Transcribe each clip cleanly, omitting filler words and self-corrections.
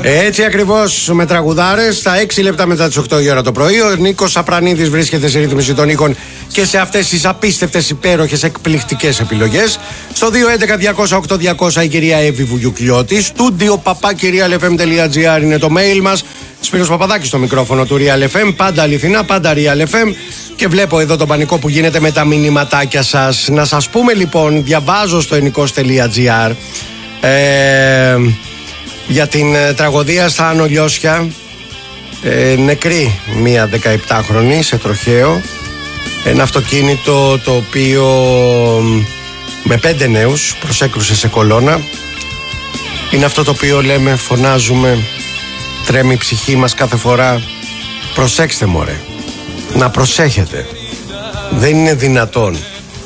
Έτσι ακριβώς, με τραγουδάρες. Στα 6 λεπτά μετά τις 8 η ώρα το πρωί, ο Νίκος Σαπρανίδης βρίσκεται σε ρύθμιση των ήχων και σε αυτές τις απίστευτες, υπέροχες, εκπληκτικές επιλογές. Στο 211-208-200 η κυρία Εύη Βουγιουκλιώτη. Στούντιο papakirialfm.gr είναι το mail μας. Σπύρος Παπαδάκης στο μικρόφωνο του Real FM. Πάντα αληθινά, πάντα Real FM. Και βλέπω εδώ τον πανικό που γίνεται με τα μηνυματάκια σας. Να σας πούμε λοιπόν, διαβάζω στο ενικός.gr για την τραγωδία στα Άνω Λιώσια. Νεκρή μία 17χρονη σε τροχαίο. Ένα αυτοκίνητο το οποίο με 5 νέους προσέκρουσε σε κολόνα. Είναι αυτό το οποίο λέμε, φωνάζουμε, τρέμει η ψυχή μας κάθε φορά. Προσέξτε μωρέ, να προσέχετε. Δεν είναι δυνατόν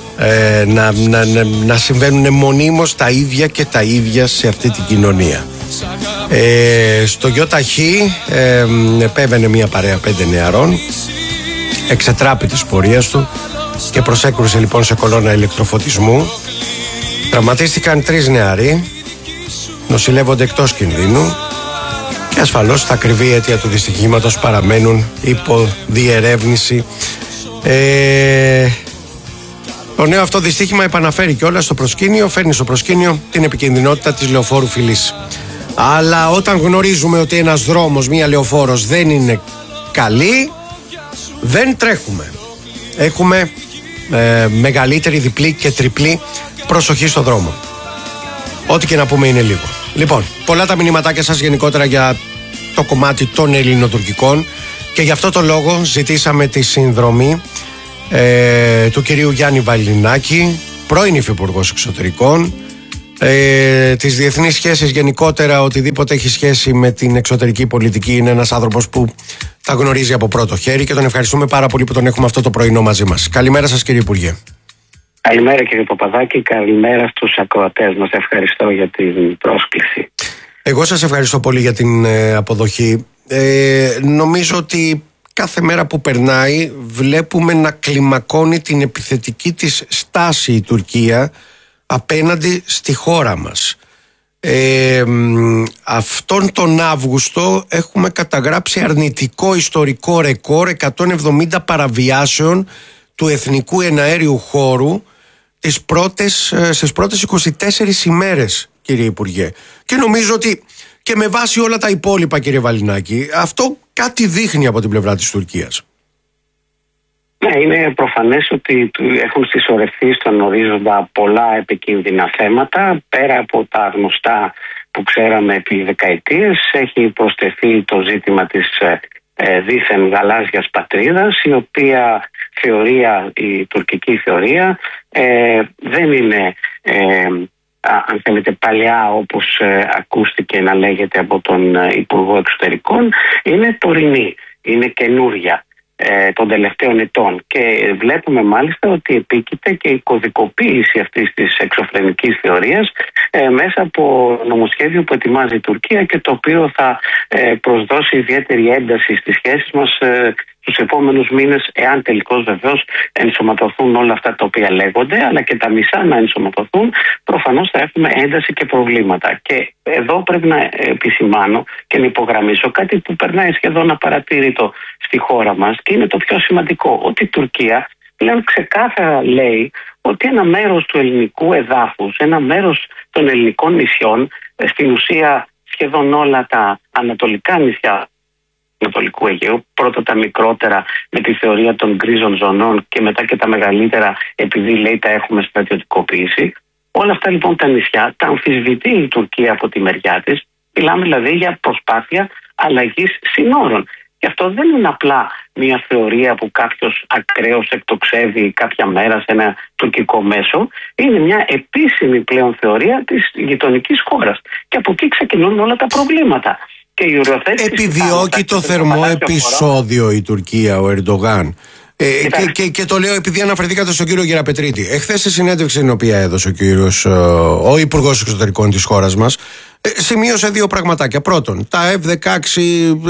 να συμβαίνουν μονίμως τα ίδια και τα ίδια σε αυτή την κοινωνία. Στο ΙΧ επέβαινε μια παρέα 5 νεαρών, εξετράπη της πορείας του και προσέκρουσε λοιπόν σε κολόνα ηλεκτροφωτισμού. Τραυματίστηκαν 3 νεαροί, νοσηλεύονται εκτός κινδύνου και ασφαλώς τα ακριβή αίτια του δυστυχήματος παραμένουν υπό διερεύνηση. Το νέο αυτό δυστύχημα επαναφέρει κιόλας στο προσκήνιο, φέρνει στο προσκήνιο την επικινδυνότητα της λεωφόρου φυλής. Αλλά όταν γνωρίζουμε ότι ένας δρόμος, μία λεωφόρος δεν είναι καλή, δεν τρέχουμε. Έχουμε μεγαλύτερη, διπλή και τριπλή προσοχή στο δρόμο. Ό,τι και να πούμε είναι λίγο. Λοιπόν, πολλά τα μηνυματάκια σας γενικότερα για το κομμάτι των ελληνοτουρκικών και γι' αυτό το λόγο ζητήσαμε τη συνδρομή του κυρίου Γιάννη Βαλινάκη, πρώην Υφυπουργός Εξωτερικών, τις διεθνείς σχέσεις γενικότερα, οτιδήποτε έχει σχέση με την εξωτερική πολιτική. Είναι ένας άνθρωπος που τα γνωρίζει από πρώτο χέρι και τον ευχαριστούμε πάρα πολύ που τον έχουμε αυτό το πρωινό μαζί μας. Καλημέρα σας κύριε Υπουργέ. Καλημέρα κύριε Παπαδάκη, καλημέρα στους ακροατές μας. Ευχαριστώ για την πρόσκληση. Εγώ σας ευχαριστώ πολύ για την αποδοχή. Νομίζω ότι κάθε μέρα που περνάει βλέπουμε να κλιμακώνει την επιθετική της στάση η Τουρκία απέναντι στη χώρα μας. Αυτόν τον Αύγουστο έχουμε καταγράψει αρνητικό ιστορικό ρεκόρ 170 παραβιάσεων του εθνικού εναέριου χώρου στις πρώτες 24 ημέρες, κύριε Υπουργέ. Και νομίζω ότι και με βάση όλα τα υπόλοιπα, κύριε Βαλινάκη, αυτό κάτι δείχνει από την πλευρά της Τουρκίας. Ναι, είναι προφανές ότι έχουν συσσωρευτεί στον ορίζοντα πολλά επικίνδυνα θέματα. Πέρα από τα γνωστά που ξέραμε επί δεκαετίες, έχει προσθεθεί το ζήτημα της δήθεν γαλάζιας πατρίδας, η οποία θεωρία, η τουρκική θεωρία, δεν είναι αν θέλετε παλιά όπως ακούστηκε να λέγεται από τον Υπουργό Εξωτερικών, είναι τωρινή, είναι καινούρια των τελευταίων ετών και βλέπουμε μάλιστα ότι επίκειται και η κωδικοποίηση αυτής της εξωφρενικής θεωρίας μέσα από νομοσχέδιο που ετοιμάζει η Τουρκία και το οποίο θα προσδώσει ιδιαίτερη ένταση στις σχέσεις μας τους επόμενους μήνες, εάν τελικώς βεβαίως ενσωματωθούν όλα αυτά τα οποία λέγονται, αλλά και τα μισά να ενσωματωθούν, προφανώς θα έχουμε ένταση και προβλήματα. Και εδώ πρέπει να επισημάνω και να υπογραμμίσω κάτι που περνάει σχεδόν απαρατήρητο στη χώρα μας και είναι το πιο σημαντικό, ότι η Τουρκία πλέον ξεκάθαρα λέει ότι ένα μέρος του ελληνικού εδάφους, ένα μέρος των ελληνικών νησιών, στην ουσία σχεδόν όλα τα ανατολικά νησιά Ανατολικού Αιγαίου, πρώτα τα μικρότερα με τη θεωρία των γκρίζων ζωνών και μετά και τα μεγαλύτερα επειδή λέει τα έχουμε στρατιωτικοποιήσει. Όλα αυτά λοιπόν τα νησιά τα αμφισβητεί η Τουρκία από τη μεριά της. Μιλάμε δηλαδή για προσπάθεια αλλαγής συνόρων. Και αυτό δεν είναι απλά μια θεωρία που κάποιος ακραίος εκτοξεύει κάποια μέρα σε ένα τουρκικό μέσο. Είναι μια επίσημη πλέον θεωρία της γειτονικής χώρας. Και από εκεί ξεκινούν όλα τα προβλήματα. Επιδιώκει το θερμό επεισόδιο η Τουρκία, ο Ερντογάν. Και το λέω επειδή αναφερθήκατε στον κύριο Γεραπετρίτη. Εχθές σε συνέντευξη την οποία έδωσε ο Υπουργός Εξωτερικών της χώρας μας, Σημείωσε δύο πραγματάκια. Πρώτον, τα F-16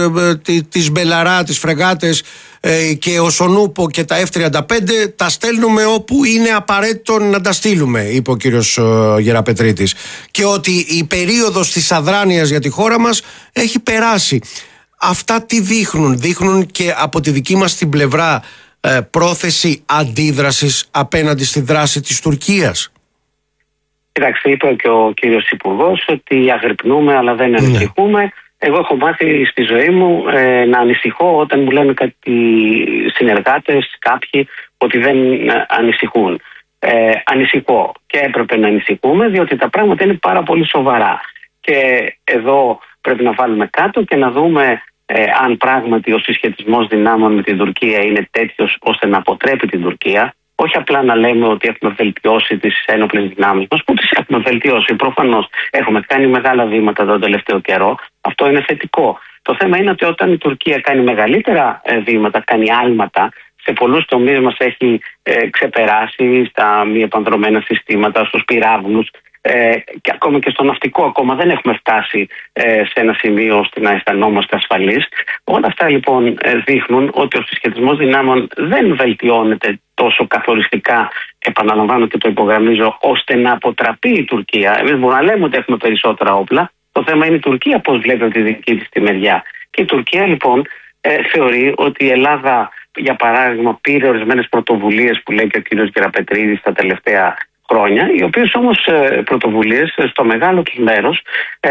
της Μπελαρά, τις φρεγάτες και ο Σονούπο και τα F-35 τα στέλνουμε όπου είναι απαραίτητο να τα στείλουμε, είπε ο κύριος Γεραπετρίτης, και ότι η περίοδος της αδράνειας για τη χώρα μας έχει περάσει. Αυτά τι δείχνουν? Δείχνουν και από τη δική μας την πλευρά πρόθεση αντίδρασης απέναντι στη δράση της Τουρκίας? Κοιτάξτε, είπε και ο κύριος Υπουργός ότι αγρυπνούμε αλλά δεν ανησυχούμε. Εγώ έχω μάθει στη ζωή μου να ανησυχώ όταν μου λένε κάτι συνεργάτες, κάποιοι, ότι δεν ανησυχούν. Ανησυχώ και έπρεπε να ανησυχούμε, διότι τα πράγματα είναι πάρα πολύ σοβαρά. Και εδώ πρέπει να βάλουμε κάτω και να δούμε αν πράγματι ο συσχετισμός δυνάμεων με την Τουρκία είναι τέτοιος ώστε να αποτρέπει την Τουρκία. Όχι απλά να λέμε ότι έχουμε βελτιώσει τις ένοπλες δυνάμεις μας, που τις έχουμε βελτιώσει. Προφανώς έχουμε κάνει μεγάλα βήματα τον τελευταίο καιρό. Αυτό είναι θετικό. Το θέμα είναι ότι όταν η Τουρκία κάνει μεγαλύτερα βήματα, κάνει άλματα, σε πολλούς τομείς μας έχει ξεπεράσει, στα μη επανδρομένα συστήματα, στους πυράβλους, και ακόμα και στο ναυτικό ακόμα δεν έχουμε φτάσει σε ένα σημείο ώστε να αισθανόμαστε ασφαλείς. Όλα αυτά λοιπόν δείχνουν ότι ο συσχετισμός δυνάμεων δεν βελτιώνεται τόσο καθοριστικά, επαναλαμβάνω και το υπογραμμίζω, ώστε να αποτραπεί η Τουρκία. Εμείς μπορούμε να λέμε ότι έχουμε περισσότερα όπλα. Το θέμα είναι η Τουρκία πώς βλέπει από τη δική της τη μεριά. Και η Τουρκία λοιπόν θεωρεί ότι η Ελλάδα, για παράδειγμα, πήρε ορισμένες πρωτοβουλίες που λέει και ο κ. Γεραπετρίδης τα τελευταία χρόνια, οι οποίες όμως πρωτοβουλίες στο μεγάλο τους μέρος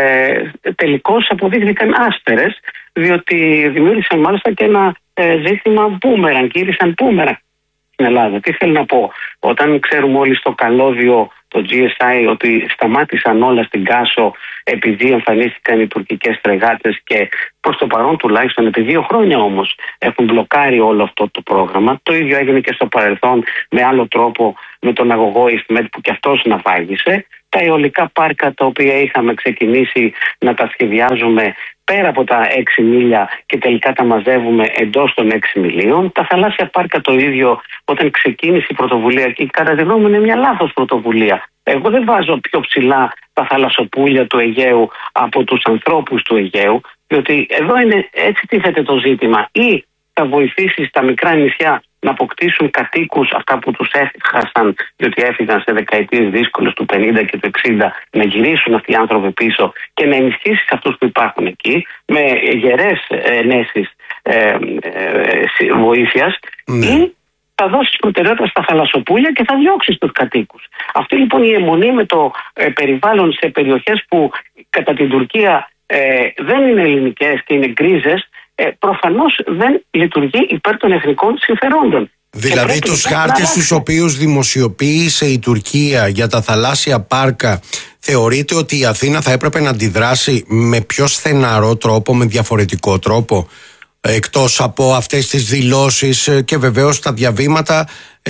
τελικώς αποδείχθηκαν άστερες, διότι δημιούργησαν μάλιστα και ένα ζήτημα μπούμεραν, γύρισαν μπούμεραν στην Ελλάδα. Τι θέλω να πω? Όταν ξέρουμε όλοι στο καλώδιο το GSI ότι σταμάτησαν όλα στην Κάσο επειδή εμφανίστηκαν οι τουρκικές φρεγάτες, και προς το παρόν τουλάχιστον επί 2 χρόνια όμως έχουν μπλοκάρει όλο αυτό το πρόγραμμα. Το ίδιο έγινε και στο παρελθόν με άλλο τρόπο με τον αγωγό Ιστμέτ που και αυτός ναυάγησε. Τα αιωλικά πάρκα τα οποία είχαμε ξεκινήσει να τα σχεδιάζουμε πέρα από τα 6 μίλια και τελικά τα μαζεύουμε εντός των 6 μιλίων. Τα θαλάσσια πάρκα το ίδιο, όταν ξεκίνησε η πρωτοβουλία, και κατά τη γνώμη μου είναι μια λάθος πρωτοβουλία. Εγώ δεν βάζω πιο ψηλά τα θαλασσοπούλια του Αιγαίου από τους ανθρώπους του Αιγαίου, διότι εδώ είναι έτσι τίθεται το ζήτημα. Ή θα βοηθήσει τα μικρά νησιά να αποκτήσουν κατοίκους, αυτά που τους έχασαν διότι έφυγαν σε δεκαετίες δύσκολες του 50 και του 60, να γυρίσουν αυτοί οι άνθρωποι πίσω και να ενισχύσεις αυτούς που υπάρχουν εκεί με γερές ενέσεις βοήθειας, ή θα δώσεις προτεραιότητα στα θαλασσοπούλια και θα διώξεις τους κατοίκους. Αυτή λοιπόν η αιμονή με το περιβάλλον σε περιοχές που κατά την Τουρκία δεν είναι ελληνικές και είναι γκρίζες, προφανώς δεν λειτουργεί υπέρ των εθνικών συμφερόντων. Δηλαδή τους χάρτες τους οποίους δημοσιοποίησε η Τουρκία για τα θαλάσσια πάρκα, θεωρείτε ότι η Αθήνα θα έπρεπε να αντιδράσει με πιο στεναρό τρόπο, με διαφορετικό τρόπο, εκτός από αυτές τις δηλώσεις και βεβαίως τα διαβήματα,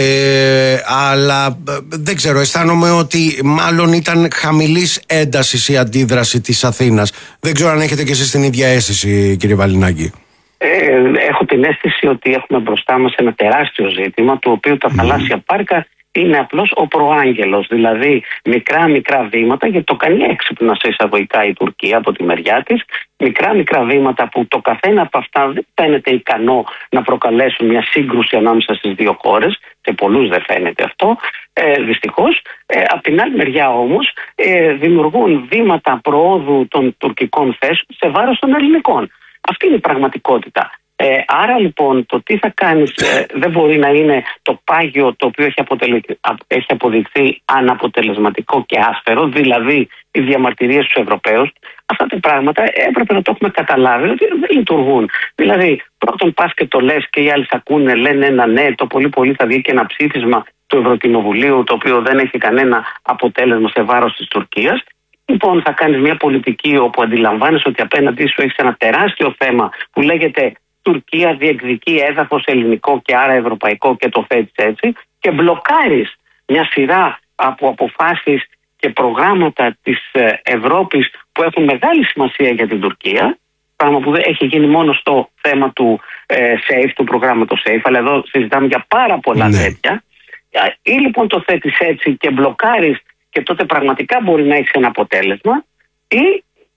αλλά δεν ξέρω, αισθάνομαι ότι μάλλον ήταν χαμηλής έντασης η αντίδραση της Αθήνας. Δεν ξέρω αν έχετε και εσείς την ίδια αίσθηση, κύριε Βαλινάκη. Έχω την αίσθηση ότι έχουμε μπροστά μας ένα τεράστιο ζήτημα, το οποίο τα θαλάσσια πάρκα είναι απλώς ο προάγγελος, δηλαδή μικρά βήματα, γιατί το κάνει έξυπνα σε εισαγωγικά η Τουρκία από τη μεριά της, μικρά βήματα που το καθένα από αυτά δεν φαίνεται ικανό να προκαλέσουν μια σύγκρουση ανάμεσα στις δύο χώρες, σε πολλούς δεν φαίνεται αυτό, δυστυχώς. Από την άλλη μεριά όμως δημιουργούν βήματα προόδου των τουρκικών θέσεων σε βάρος των ελληνικών. Αυτή είναι η πραγματικότητα. Άρα λοιπόν το τι θα κάνεις δεν μπορεί να είναι το πάγιο το οποίο έχει αποδειχθεί αναποτελεσματικό και άσφαιρο, δηλαδή οι διαμαρτυρίες στους Ευρωπαίους. Αυτά τα πράγματα έπρεπε να το έχουμε καταλάβει ότι δεν λειτουργούν. Δηλαδή πρώτον πας και το λες και οι άλλοι ακούνε, λένε ένα ναι, το πολύ θα βγει και ένα ψήφισμα του Ευρωκοινοβουλίου το οποίο δεν έχει κανένα αποτέλεσμα σε βάρος της Τουρκίας. Λοιπόν, θα κάνεις μια πολιτική όπου αντιλαμβάνεσαι ότι απέναντί σου έχεις ένα τεράστιο θέμα που λέγεται Τουρκία διεκδικεί έδαφος ελληνικό και άρα ευρωπαϊκό και το θέτεις έτσι, και μπλοκάρεις μια σειρά από αποφάσεις και προγράμματα της Ευρώπης που έχουν μεγάλη σημασία για την Τουρκία, πράγμα που έχει γίνει μόνο στο θέμα του SAFE, του προγράμματος SAFE, αλλά εδώ συζητάμε για πάρα πολλά τέτοια. Ή λοιπόν το θέτεις έτσι και μπλοκάρεις, και τότε πραγματικά μπορεί να έχεις ένα αποτέλεσμα, ή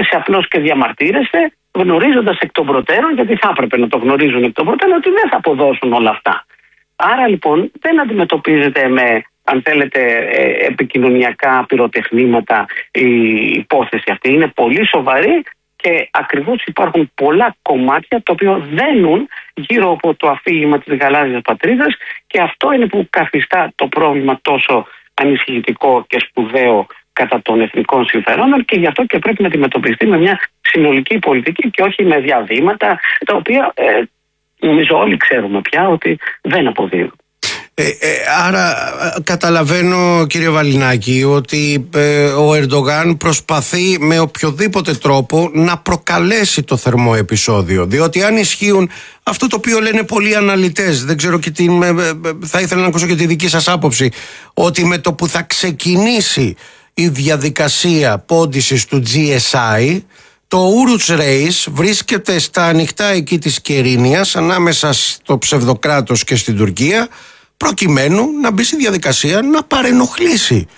έρχεσαι απλώς και διαμαρτύρεσαι, γνωρίζοντας εκ των προτέρων, γιατί θα έπρεπε να το γνωρίζουν εκ των προτέρων, ότι δεν θα αποδώσουν όλα αυτά. Άρα λοιπόν δεν αντιμετωπίζεται με, αν θέλετε, επικοινωνιακά πυροτεχνήματα η υπόθεση αυτή. Είναι πολύ σοβαρή και ακριβώς υπάρχουν πολλά κομμάτια τα οποία δένουν γύρω από το αφήγημα της γαλάζιας πατρίδας, και αυτό είναι που καθιστά το πρόβλημα τόσο ανησυχητικό και σπουδαίο κατά των εθνικών συμφερόντων, και γι' αυτό και πρέπει να αντιμετωπιστεί με μια συνολική πολιτική και όχι με διαβήματα τα οποία νομίζω όλοι ξέρουμε πια ότι δεν αποδίδουν. Άρα καταλαβαίνω, κύριε Βαλινάκη, ότι ο Ερντογάν προσπαθεί με οποιοδήποτε τρόπο να προκαλέσει το θερμό επεισόδιο, διότι αν ισχύουν αυτό το οποίο λένε πολλοί αναλυτές, δεν ξέρω, και θα ήθελα να ακούσω και τη δική σας άποψη, ότι με το που θα ξεκινήσει η διαδικασία πόντισης του GSI, το Ourouz Reis βρίσκεται στα ανοιχτά εκεί της Κερίνιας, ανάμεσα στο ψευδοκράτος και στην Τουρκία, προκειμένου να μπει στη διαδικασία να παρενοχλήσει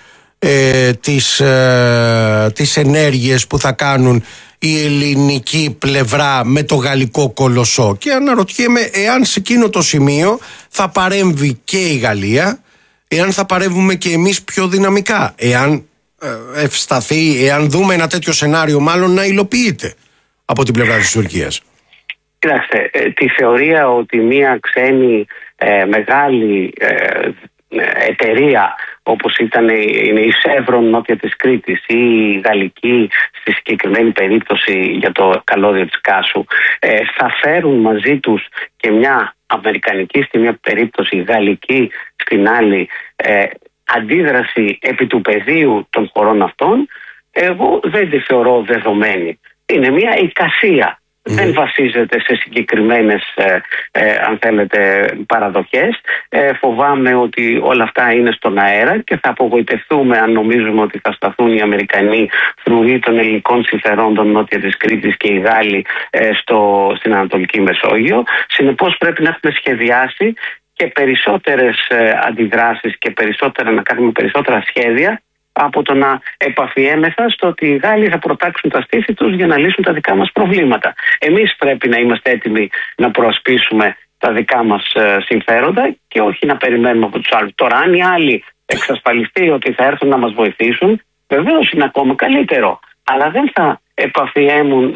τις ενέργειες που θα κάνουν η ελληνική πλευρά με το γαλλικό κολοσσό. Και αναρωτιέμαι εάν σε εκείνο το σημείο θα παρέμβει και η Γαλλία, εάν θα παρέμβουμε και εμείς πιο δυναμικά, εάν ευσταθεί, εάν δούμε ένα τέτοιο σενάριο μάλλον να υλοποιείται από την πλευρά της Τουρκίας. Κοιτάξτε, τη θεωρία ότι μια ξένη μεγάλη εταιρεία, όπως ήταν η Chevron νότια της Κρήτης ή η γαλλική στη συγκεκριμένη περίπτωση για το καλώδιο της Κάσου, θα φέρουν μαζί τους και μια αμερικανική στη μια περίπτωση, γαλλική στην άλλη, αντίδραση επί του πεδίου των χωρών αυτών, εγώ δεν τη θεωρώ δεδομένη. Είναι μια εικασία. Δεν βασίζεται σε συγκεκριμένες αν θέλετε παραδοχές. Φοβάμαι ότι όλα αυτά είναι στον αέρα και θα απογοητευτούμε αν νομίζουμε ότι θα σταθούν οι Αμερικανοί φρουροί των ελληνικών συμφερόντων νότια της Κρήτης και οι Γάλλοι στην Ανατολική Μεσόγειο. Συνεπώς πρέπει να έχουμε σχεδιάσει και περισσότερες αντιδράσεις και να κάνουμε περισσότερα σχέδια από το να επαφιέμεθα στο ότι οι Γάλλοι θα προτάξουν τα στήθη τους για να λύσουν τα δικά μας προβλήματα. Εμείς πρέπει να είμαστε έτοιμοι να προασπίσουμε τα δικά μας συμφέροντα και όχι να περιμένουμε από τους άλλους. Τώρα, αν οι άλλοι εξασφαλιστεί ότι θα έρθουν να μας βοηθήσουν, βεβαίως είναι ακόμα καλύτερο. Αλλά δεν θα επαφιέμουν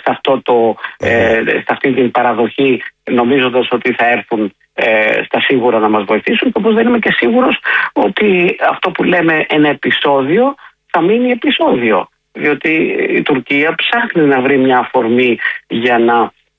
σε αυτή την παραδοχή, νομίζοντας ότι θα έρθουν στα σίγουρα να μας βοηθήσουν, όπως δεν είμαι και σίγουρος ότι αυτό που λέμε ένα επεισόδιο θα μείνει επεισόδιο, διότι η Τουρκία ψάχνει να βρει μια αφορμή για να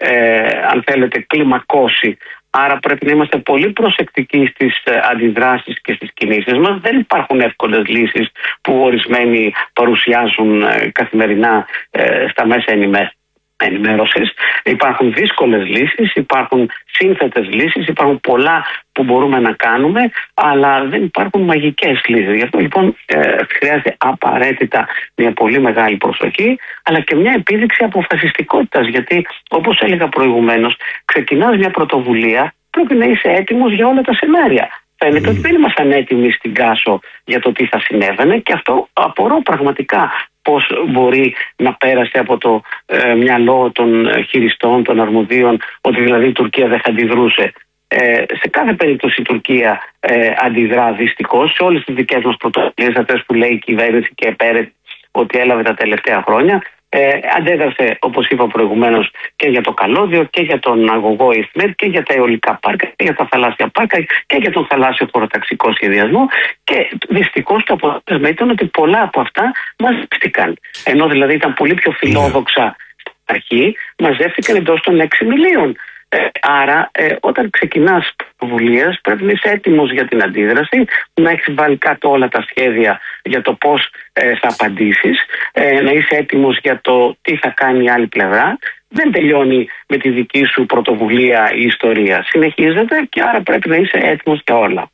αν θέλετε κλιμακώσει. Άρα πρέπει να είμαστε πολύ προσεκτικοί στις αντιδράσεις και στις κινήσεις μας. Δεν υπάρχουν εύκολες λύσεις που ορισμένοι παρουσιάζουν καθημερινά στα μέσα ενημέρωσης. Υπάρχουν δύσκολες λύσεις, υπάρχουν σύνθετες λύσεις, υπάρχουν πολλά που μπορούμε να κάνουμε, αλλά δεν υπάρχουν μαγικές λύσεις. Γι' αυτό λοιπόν χρειάζεται απαραίτητα μια πολύ μεγάλη προσοχή, αλλά και μια επίδειξη αποφασιστικότητας, γιατί όπως έλεγα προηγουμένως, ξεκινάς μια πρωτοβουλία, πρέπει να είσαι έτοιμος για όλα τα σενάρια. Φαίνεται ότι δεν ήμασταν έτοιμοι στην Κάσο για το τι θα συνέβαινε, και αυτό απορώ πραγματικά πώς μπορεί να πέρασε από το μυαλό των χειριστών, των αρμοδίων, ότι δηλαδή η Τουρκία δεν θα αντιδρούσε. Σε κάθε περίπτωση η Τουρκία αντιδρά δυστυχώς σε όλες τις δικές μας πρωτοβουλίες, αυτές που λέει η κυβέρνηση και επέρε ότι έλαβε τα τελευταία χρόνια. Αντέδρασε, όπως είπα προηγουμένως, και για το καλώδιο και για τον αγωγό ΙΣΜΕΤ και για τα αιωλικά πάρκα και για τα θαλάσσια πάρκα και για τον θαλάσσιο χωροταξικό σχεδιασμό, και δυστυχώς το αποτέλεσμα ήταν ότι πολλά από αυτά μαζεύτηκαν. Ενώ δηλαδή ήταν πολύ πιο φιλόδοξα στην αρχή, μαζεύτηκαν εντός των 6 μιλίων. Άρα όταν ξεκινάς πρωτοβουλίες πρέπει να είσαι έτοιμος για την αντίδραση, να έχεις βάλει κάτω όλα τα σχέδια για το πώς θα απαντήσεις, να είσαι έτοιμος για το τι θα κάνει η άλλη πλευρά. Δεν τελειώνει με τη δική σου πρωτοβουλία η ιστορία. Συνεχίζεται, και άρα πρέπει να είσαι έτοιμος για όλα.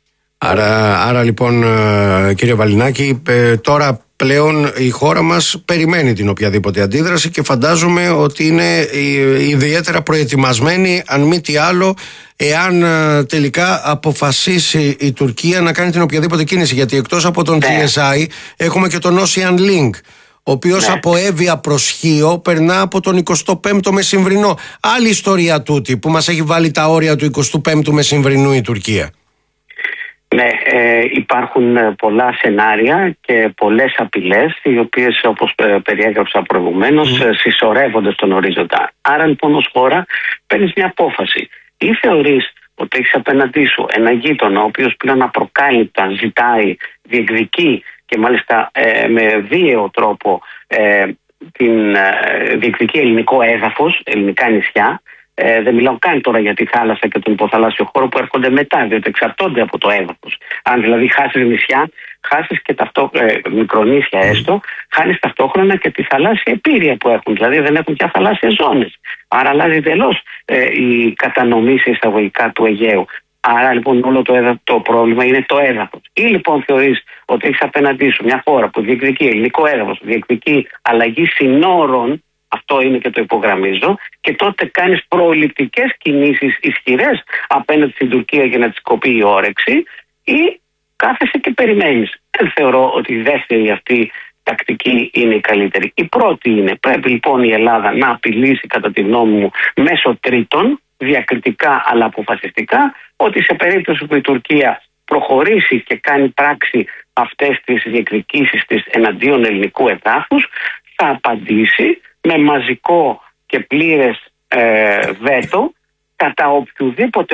Άρα λοιπόν, κύριε Βαλινάκη, τώρα πλέον η χώρα μας περιμένει την οποιαδήποτε αντίδραση και φαντάζομαι ότι είναι ιδιαίτερα προετοιμασμένη, αν μη τι άλλο, εάν τελικά αποφασίσει η Τουρκία να κάνει την οποιαδήποτε κίνηση. Γιατί εκτός από τον GSI έχουμε και τον Ocean Link, ο οποίος από Εύβοια προς Χίο περνά από τον 25ο Μεσημβρινό. Άλλη ιστορία τούτη που μας έχει βάλει τα όρια του 25ου Μεσημβρινού η Τουρκία. Ναι, υπάρχουν πολλά σενάρια και πολλές απειλές, οι οποίες, όπως περιέγραψα προηγουμένως, συσσωρεύονται στον ορίζοντα. Άρα λοιπόν ως χώρα παίρνεις μια απόφαση. Ή θεωρείς ότι έχεις απέναντί σου ένα γείτονα ο οποίος πλέον απροκάλυπτα ζητάει, διεκδικεί και μάλιστα με βίαιο τρόπο διεκδικεί ελληνικό έδαφος, ελληνικά νησιά. Δεν μιλάω καν τώρα για τη θάλασσα και τον υποθαλάσσιο χώρο που έρχονται μετά, διότι εξαρτώνται από το έδαφος. Αν δηλαδή χάσεις νησιά, χάσεις και μικρονήσια έστω, χάνεις ταυτόχρονα και τη θαλάσσια επίρρεια που έχουν. Δηλαδή δεν έχουν πια θαλάσσιες ζώνες. Άρα αλλάζει εντελώς η κατανομή σε εισαγωγικά του Αιγαίου. Άρα λοιπόν όλο το πρόβλημα είναι το έδαφος. Ή λοιπόν θεωρείς ότι έχεις απέναντί σου μια χώρα που διεκδικεί ελληνικό έδαφος, διεκδικεί αλλαγή συνόρων. Αυτό είναι και το υπογραμμίζω, και τότε κάνεις προληπτικές κινήσεις ισχυρές απέναντι στην Τουρκία για να της κοπεί η όρεξη, ή κάθεσαι και περιμένεις. Δεν θεωρώ ότι η δεύτερη αυτή τακτική είναι η καλύτερη. Η πρώτη είναι, πρέπει λοιπόν η Ελλάδα να απειλήσει κατά τη γνώμη μου μέσω τρίτων, διακριτικά αλλά αποφασιστικά, ότι σε περίπτωση που η Τουρκία προχωρήσει και κάνει πράξη αυτές τις διεκδικήσεις της εναντίον ελληνικού εδάφους, θα απαντήσει με μαζικό και πλήρες βέτο κατά οποιοδήποτε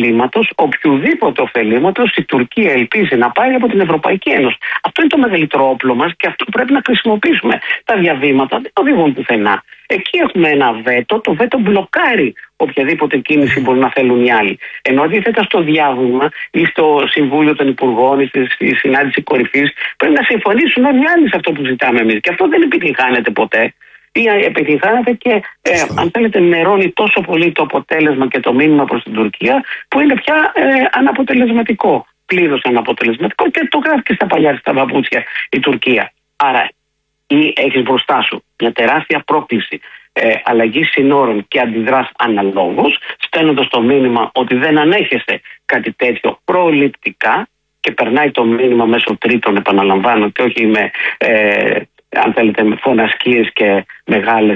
ωφελήματος η Τουρκία ελπίζει να πάρει από την Ευρωπαϊκή Ένωση. Αυτό είναι το μεγαλύτερο όπλο μας και αυτό πρέπει να χρησιμοποιήσουμε. Τα διαβήματα δεν οδηγούν πουθενά. Εκεί έχουμε ένα βέτο, το βέτο μπλοκάρει οποιαδήποτε κίνηση μπορεί να θέλουν οι άλλοι. Ενώ αντίθετα στο διάβημα ή στο Συμβούλιο των Υπουργών ή στη συνάντηση κορυφής πρέπει να συμφωνήσουν όλοι οι άλλοι σε αυτό που ζητάμε εμείς. Και αυτό δεν επιτυγχάνεται ποτέ. Ή επιτυγχάνεται και αν θέλετε νερώνει τόσο πολύ το αποτέλεσμα και το μήνυμα προς την Τουρκία που είναι πια αναποτελεσματικό, πλήρως αναποτελεσματικό, και το γράφει και στα παλιά στα παπούτσια η Τουρκία. Άρα ή έχεις μπροστά σου μια τεράστια πρόκληση αλλαγής συνόρων και αντιδράς αναλόγως, στέλνοντας το μήνυμα ότι δεν ανέχεσαι κάτι τέτοιο προληπτικά, και περνάει το μήνυμα μέσω τρίτων, επαναλαμβάνω, και όχι με αν θέλετε με φωνασκίες και μεγάλες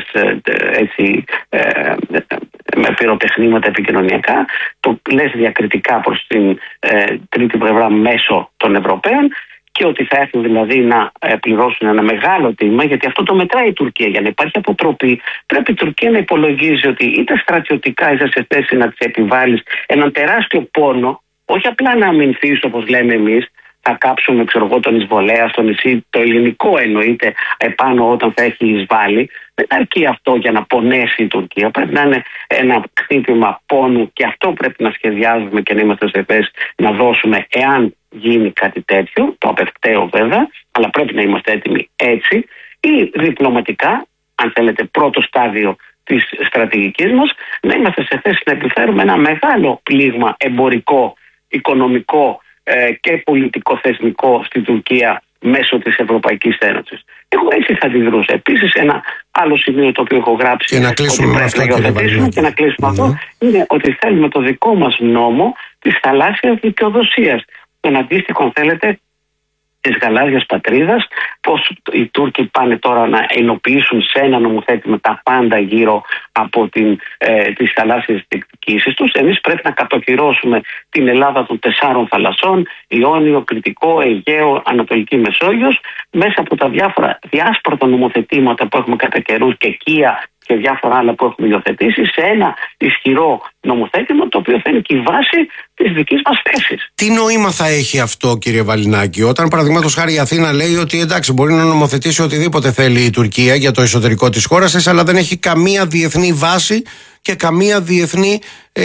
με πυροτεχνήματα επικοινωνιακά, το λες διακριτικά προς την τρίτη πλευρά μέσω των Ευρωπαίων, και ότι θα έρθουν δηλαδή να πληρώσουν ένα μεγάλο τίμημα, γιατί αυτό το μετράει η Τουρκία. Για να υπάρχει αποτροπή, πρέπει η Τουρκία να υπολογίζει ότι είτε στρατιωτικά είσαι σε θέση να της επιβάλλεις έναν τεράστιο πόνο, όχι απλά να αμυνθείς όπως λέμε εμείς, θα κάψουμε τον εισβολέα στο νησί, το ελληνικό εννοείται, επάνω όταν θα έχει εισβάλει. Δεν αρκεί αυτό για να πονέσει η Τουρκία. Πρέπει να είναι ένα χτύπημα πόνου, και αυτό πρέπει να σχεδιάζουμε και να είμαστε σε θέση να δώσουμε εάν γίνει κάτι τέτοιο, το απευκταίο βέβαια, αλλά πρέπει να είμαστε έτοιμοι έτσι, ή διπλωματικά, αν θέλετε πρώτο στάδιο της στρατηγικής μας, να είμαστε σε θέση να επιφέρουμε ένα μεγάλο πλήγμα εμπορικό, οικονομικό και πολιτικο-θεσμικό στην Τουρκία μέσω της Ευρωπαϊκής Ένωσης. Εγώ έτσι θα αντιδρούσα. Επίσης ένα άλλο σημείο το οποίο έχω γράψει και να κλείσουμε ότι πρέπει να υιοθετήσουμε και να κλείσουμε αυτό, είναι ότι θέλουμε το δικό μας νόμο της θαλάσσιας δικαιοδοσίας. Τον αντίστοιχο, αν θέλετε, της γαλάζιας πατρίδας, πως οι Τούρκοι πάνε τώρα να ενοποιήσουν σε ένα νομοθέτημα τα πάντα γύρω από τις θαλάσσιες διεκδικήσεις τους. Εμείς πρέπει να κατοχυρώσουμε την Ελλάδα των 4 θαλασσών, Ιόνιο, Κρητικό, Αιγαίο, Ανατολική Μεσόγειος, μέσα από τα διάφορα διάσπαρτα νομοθετήματα που έχουμε κατά καιρούς και Κία και διάφορα άλλα που έχουμε υιοθετήσει, σε ένα ισχυρό νομοθέτημα, το οποίο θα είναι και η βάση της δικής μας θέσης. Τι νόημα θα έχει αυτό, κύριε Βαλινάκη, όταν παραδείγματος χάρη η Αθήνα λέει ότι εντάξει, μπορεί να νομοθετήσει οτιδήποτε θέλει η Τουρκία για το εσωτερικό της χώρας της, αλλά δεν έχει καμία διεθνή βάση και καμία διεθνή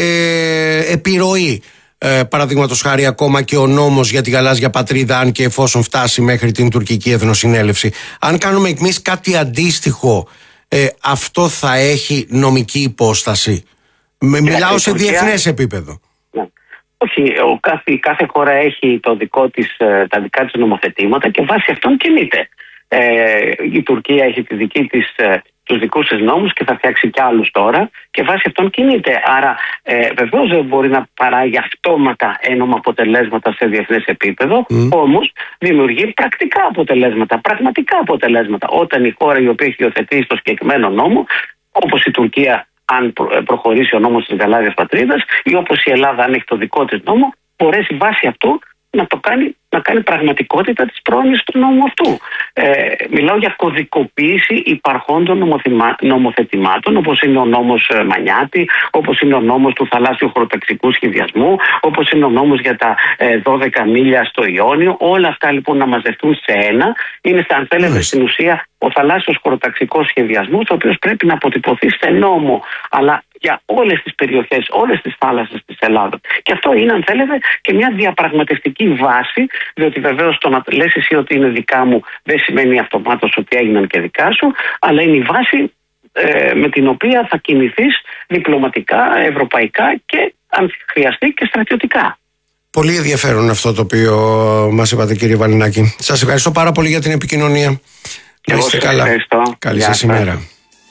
επιρροή. Παραδείγματος χάρη ακόμα και ο νόμος για τη γαλάζια πατρίδα, αν και εφόσον φτάσει μέχρι την τουρκική εθνοσυνέλευση. Αν κάνουμε εμείς κάτι αντίστοιχο, αυτό θα έχει νομική υπόσταση. Μιλάω σε διεθνές επίπεδο. Ναι. Όχι, κάθε χώρα έχει τα δικά της νομοθετήματα και βάσει αυτών κινείται. Η Τουρκία έχει τη δική της τους δικούς της νόμους και θα φτιάξει κι άλλους τώρα και βάσει αυτών κινείται. Άρα βεβαίως δεν μπορεί να παράγει αυτόματα ένομα αποτελέσματα σε διεθνές επίπεδο, όμως δημιουργεί πρακτικά αποτελέσματα, πραγματικά αποτελέσματα. Όταν η χώρα η οποία έχει υιοθετήσει το συγκεκριμένο νόμο, όπως η Τουρκία αν προχωρήσει ο νόμος της γαλάζιας πατρίδας ή όπως η Ελλάδα αν έχει το δικό της νόμο, μπορέσει βάσει αυτού να κάνει πραγματικότητα της πρόνοιας του νόμου αυτού. Μιλάω για κωδικοποίηση υπαρχόντων νομοθετημάτων, όπως είναι ο νόμος Μανιάτη, όπως είναι ο νόμος του θαλάσσιου χωροταξικού σχεδιασμού, όπως είναι ο νόμος για τα 12 μίλια στο Ιόνιο. Όλα αυτά λοιπόν να μαζευτούν σε ένα. Είναι, αν θέλετε, στην ουσία ο θαλάσσιος χωροταξικός σχεδιασμός, ο οποίος πρέπει να αποτυπωθεί σε νόμο, αλλά για όλες τις περιοχές, όλες τις θάλασσες της Ελλάδας. Και αυτό είναι, αν θέλετε, και μια διαπραγματευτική βάση, διότι βεβαίως το να λες εσύ ότι είναι δικά μου δεν σημαίνει αυτομάτως ότι έγιναν και δικά σου, αλλά είναι η βάση με την οποία θα κινηθείς διπλωματικά, ευρωπαϊκά και αν χρειαστεί και στρατιωτικά. Πολύ ενδιαφέρον αυτό το οποίο μας είπατε, κύριε Βαλινάκη. Σας ευχαριστώ πάρα πολύ για την επικοινωνία. Να είστε καλά. Καλή σας ημέρα.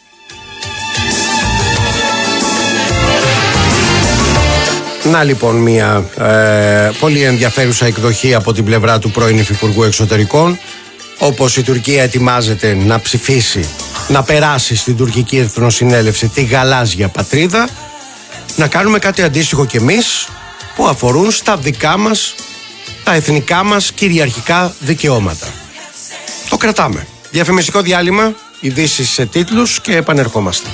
Να λοιπόν μια πολύ ενδιαφέρουσα εκδοχή από την πλευρά του πρώην Υφυπουργού Εξωτερικών. Όπως η Τουρκία ετοιμάζεται να ψηφίσει, να περάσει στην τουρκική εθνοσυνέλευση τη γαλάζια πατρίδα, να κάνουμε κάτι αντίστοιχο κι εμείς που αφορούν στα δικά μας, τα εθνικά μας κυριαρχικά δικαιώματα. Το κρατάμε. Διαφημιστικό διάλειμμα, ειδήσεις σε τίτλους και επανερχόμαστε.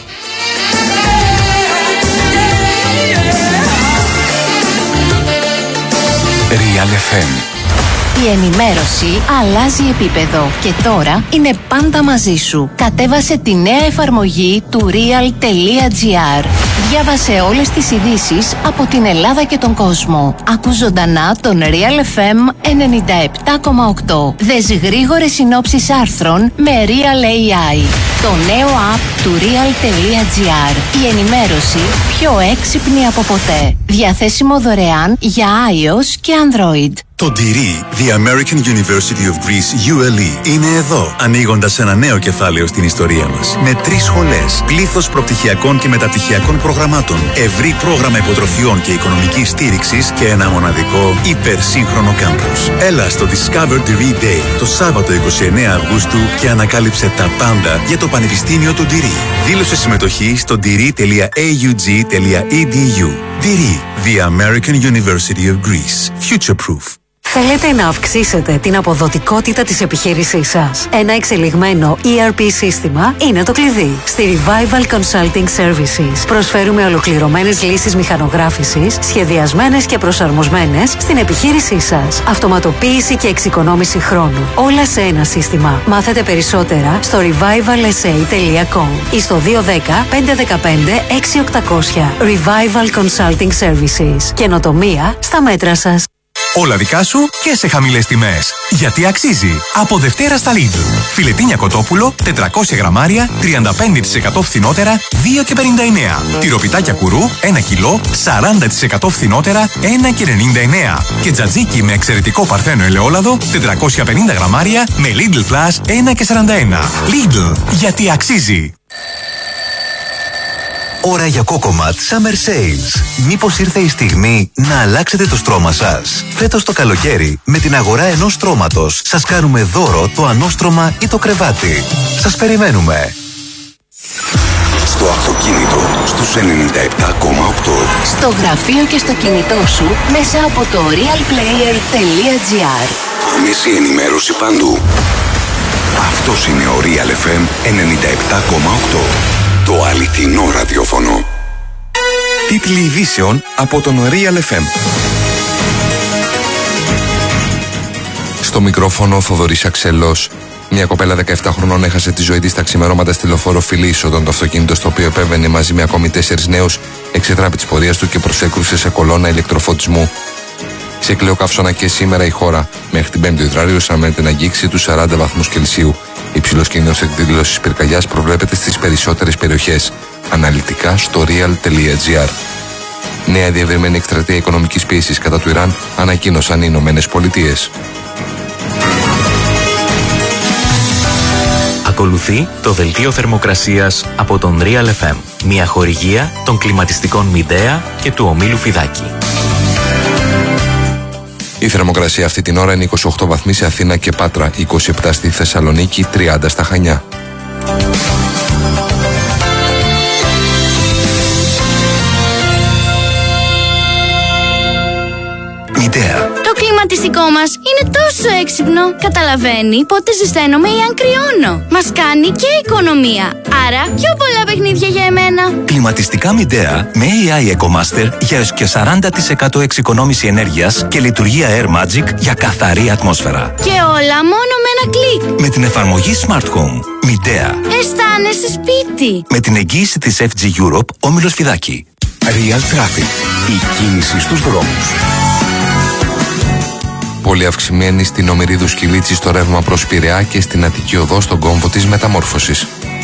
Real FM. Η ενημέρωση αλλάζει επίπεδο και τώρα είναι πάντα μαζί σου. Κατέβασε τη νέα εφαρμογή του real.gr. Διάβασε όλες τις ειδήσεις από την Ελλάδα και τον κόσμο. Ακού ζωντανά τον Real FM 97,8. Δες γρήγορες συνόψεις άρθρων με Real AI. Το νέο app του real.gr. Η ενημέρωση πιο έξυπνη από ποτέ. Διαθέσιμο δωρεάν για iOS και Android. Το DIRI, The American University of Greece, ULE, είναι εδώ, ανοίγοντας ένα νέο κεφάλαιο στην ιστορία μας. Με 3 σχολές, πλήθος προπτυχιακών και μεταπτυχιακών προγραμμάτων, ευρύ πρόγραμμα υποτροφιών και οικονομικής στήριξης και ένα μοναδικό υπερσύγχρονο κάμπους. Έλα στο Discover DIRI Day το Σάββατο 29 Αυγούστου και ανακάλυψε τα πάντα για το Πανεπιστήμιο του DIRI. Δήλωσε συμμετοχή στο diri.aug.edu. DIRI, The American University of Greece. Future Proof. Θέλετε να αυξήσετε την αποδοτικότητα της επιχείρησής σας? Ένα εξελιγμένο ERP σύστημα είναι το κλειδί. Στη Revival Consulting Services προσφέρουμε ολοκληρωμένες λύσεις μηχανογράφησης, σχεδιασμένες και προσαρμοσμένες στην επιχείρησή σας. Αυτοματοποίηση και εξοικονόμηση χρόνου. Όλα σε ένα σύστημα. Μάθετε περισσότερα στο revivalsa.com ή στο 210 515 6800. Revival Consulting Services. Καινοτομία στα μέτρα σας. Όλα δικά σου και σε χαμηλές τιμές. Γιατί αξίζει. Από Δευτέρα στα Lidl. Φιλετίνια κοτόπουλο, 400 γραμμάρια, 35% φθηνότερα, 2,59. Τυροπιτάκια κουρού, 1 κιλό, 40% φθηνότερα, 1,99. Και τζατζίκι με εξαιρετικό παρθένο ελαιόλαδο, 450 γραμμάρια, με Lidl Plus, 1,41. Lidl. Γιατί αξίζει. Ώρα για Κόκοματ Summer Sales. Μήπως ήρθε η στιγμή να αλλάξετε το στρώμα σας? Φέτος το καλοκαίρι, με την αγορά ενός στρώματος, σας κάνουμε δώρο το ανώστρωμα ή το κρεβάτι. Σας περιμένουμε. Στο αυτοκίνητο, στους 97,8. Στο γραφείο και στο κινητό σου, μέσα από το realplayer.gr. Άμεση ενημέρωση παντού. Αυτός είναι ο Real FM 97,8. Το αληθινό ραδιόφωνο. Τίτλοι ειδήσεων από τον Real FM. Στο μικρόφωνο Θοδωρής Αξελός. Μια κοπέλα 17 χρονών έχασε τη ζωή της τα ξημερώματα στη λεωφόρο Φιλής, όταν το αυτοκίνητο στο οποίο επέβαινε μαζί με ακόμη 4 νέους εξετράπη της πορείας του και προσέκρουσε σε κολόνα ηλεκτροφωτισμού. Σε κλεοκαύσωνα και σήμερα η χώρα. Μέχρι την 5η Ιανουαρίου αναμένεται να αγγίξει τους 40 βαθμούς Κελσίου. Υψηλός κίνδυνος εκδήλωσης πυρκαγιάς προβλέπεται στις περισσότερες περιοχές. Αναλυτικά στο real.gr. Νέα διευρυμένη εκστρατεία οικονομικής πίεσης κατά του Ιράν ανακοίνωσαν οι Ηνωμένες Πολιτείες. Ακολουθεί το δελτίο θερμοκρασίας από τον Real FM. Μια χορηγία των κλιματιστικών Midea και του ομίλου Φιδάκη. Η θερμοκρασία αυτή την ώρα είναι 28 βαθμοί σε Αθήνα και Πάτρα, 27 στη Θεσσαλονίκη, 30 στα Χανιά. Midea. Το κλιματιστικό μας είναι τόσο έξυπνο. Καταλαβαίνει πότε ζεσταίνομαι ή αν κρυώνω. Μας κάνει και οικονομία. Άρα πιο πολλά παιχνίδια για εμένα. Κλιματιστικά Midea με AI EcoMaster για έως και 40% εξοικονόμηση ενέργειας και λειτουργία Air Magic για καθαρή ατμόσφαιρα. Και όλα μόνο με ένα κλικ. Με την εφαρμογή Smart Home. Midea. Αισθάνεσαι σπίτι. Με την εγγύηση της FG Europe, όμιλος Φιδάκη. Real Traffic. Η κίνηση στους δρόμους. Πολύ αυξημένη στην Ομηρίδου Σκυλίτσι στο ρεύμα προς Πειραιά και στην Αττική Οδό στον κόμβο της Μεταμόρφωσης.